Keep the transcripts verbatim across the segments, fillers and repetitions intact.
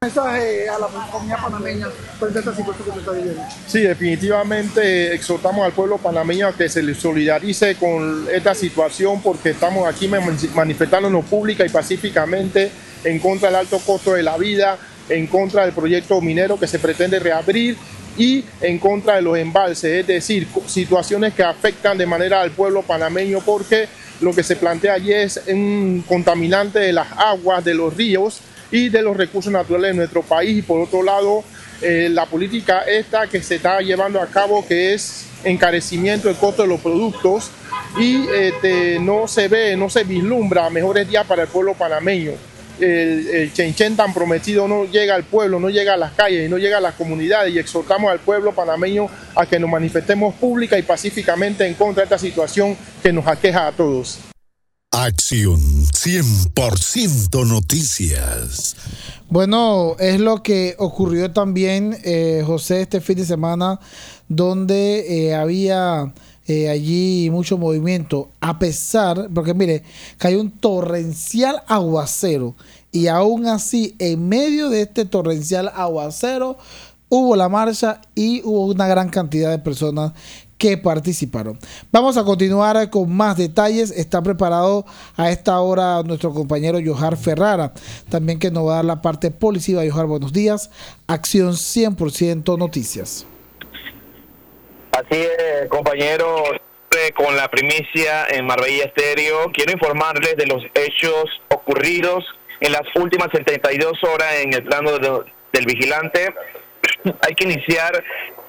mensaje a la comunidad panameña frente a esta situación que se está viviendo? Sí, definitivamente exhortamos al pueblo panameño a que se solidarice con esta situación porque estamos aquí manifestándonos pública y pacíficamente en contra del alto costo de la vida, en contra del proyecto minero que se pretende reabrir y en contra de los embalses, es decir, situaciones que afectan de manera al pueblo panameño porque lo que se plantea allí es un contaminante de las aguas, de los ríos y de los recursos naturales de nuestro país. Y por otro lado, eh, la política esta que se está llevando a cabo, que es encarecimiento del costo de los productos y este, no se ve, no se vislumbra mejores días para el pueblo panameño. El, el Chenchen tan prometido no llega al pueblo, no llega a las calles y no llega a las comunidades, y exhortamos al pueblo panameño a que nos manifestemos pública y pacíficamente en contra de esta situación que nos aqueja a todos. Acción cien por ciento Noticias. Bueno, es lo que ocurrió también, eh, José, este fin de semana, donde eh, había eh, allí mucho movimiento, a pesar, porque mire, cayó un torrencial aguacero, y aún así, en medio de este torrencial aguacero, hubo la marcha y hubo una gran cantidad de personas que participaron. Vamos a continuar con más detalles. Está preparado a esta hora nuestro compañero Johar Ferrara, también que nos va a dar la parte policiva. Johar, buenos días. Acción cien por ciento Noticias. Así es, compañero, con la primicia en Marbella Estéreo. Quiero informarles de los hechos ocurridos en las últimas setenta y dos horas en el plano de lo, del vigilante. Hay que iniciar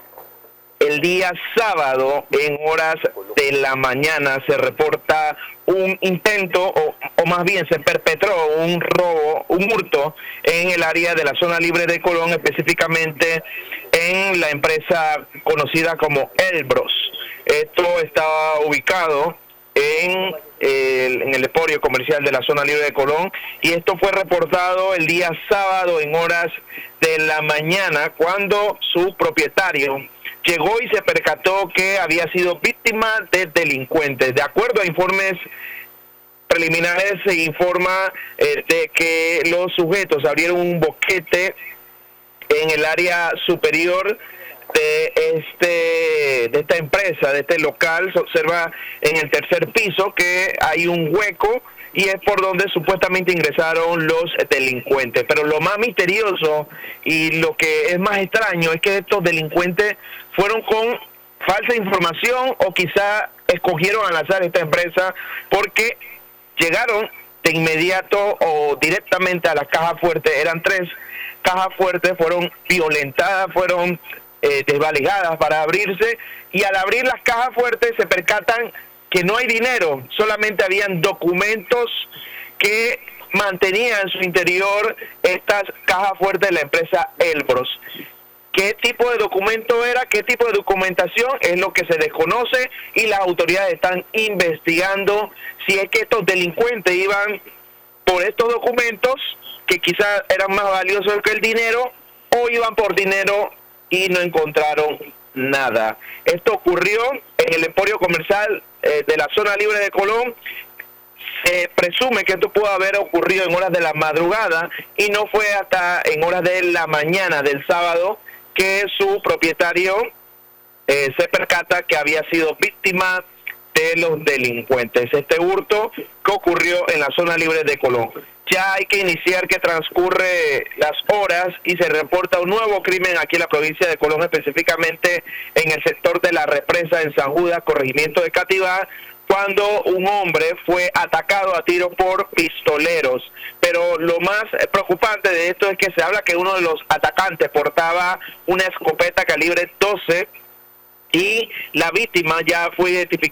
el día sábado, en horas de la mañana, se reporta un intento, o, o más bien se perpetró un robo, un hurto en el área de la zona libre de Colón, específicamente en la empresa conocida como Elbros. Esto estaba ubicado en el, en el emporio comercial de la zona libre de Colón, y esto fue reportado el día sábado en horas de la mañana, cuando su propietario llegó y se percató que había sido víctima de delincuentes. De acuerdo a informes preliminares, se informa eh, de que los sujetos abrieron un boquete en el área superior de este de esta empresa, de este local. Se observa en el tercer piso que hay un hueco y es por donde supuestamente ingresaron los delincuentes. Pero lo más misterioso y lo que es más extraño es que estos delincuentes fueron con falsa información, o quizá escogieron al azar esta empresa, porque llegaron de inmediato o directamente a la caja fuerte. Eran tres cajas fuertes, fueron violentadas, fueron eh, desvalijadas para abrirse, y al abrir las cajas fuertes se percatan que no hay dinero, solamente habían documentos que mantenían en su interior estas cajas fuertes de la empresa Elbros. ¿Qué tipo de documento era? ¿Qué tipo de documentación? Es lo que se desconoce, y las autoridades están investigando si es que estos delincuentes iban por estos documentos, que quizás eran más valiosos que el dinero, o iban por dinero y no encontraron nada. Esto ocurrió en el emporio comercial eh, de la zona libre de Colón. Se presume que esto pudo haber ocurrido en horas de la madrugada, y no fue hasta en horas de la mañana del sábado que su propietario eh, se percata que había sido víctima de los delincuentes. Este hurto que ocurrió en la zona libre de Colón. Ya hay que iniciar que transcurre las horas y se reporta un nuevo crimen aquí en la provincia de Colón, específicamente en el sector de la represa en San Judas, corregimiento de Cativá, cuando un hombre fue atacado a tiro por pistoleros. Pero lo más preocupante de esto es que se habla que uno de los atacantes portaba una escopeta calibre doce, y la víctima ya fue identificada